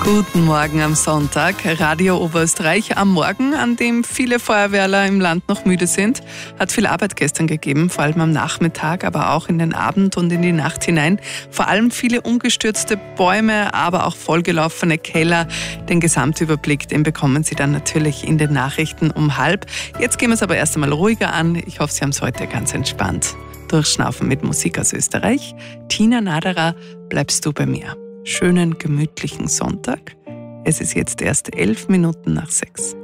Guten Morgen am Sonntag. Radio Oberösterreich am Morgen, an dem viele Feuerwehrler im Land noch müde sind. Hat viel Arbeit gestern gegeben, vor allem am Nachmittag, aber auch in den Abend und in die Nacht hinein. Vor allem viele umgestürzte Bäume, aber auch vollgelaufene Keller. Den Gesamtüberblick, den bekommen Sie dann natürlich in den Nachrichten um 12:30. Jetzt gehen wir es aber erst einmal ruhiger an. Ich hoffe, Sie haben es heute ganz entspannt. Durchschnaufen mit Musik aus Österreich. Tina Naderer, bleibst du bei mir. Schönen, gemütlichen Sonntag. Es ist jetzt erst 11 Minuten nach 6.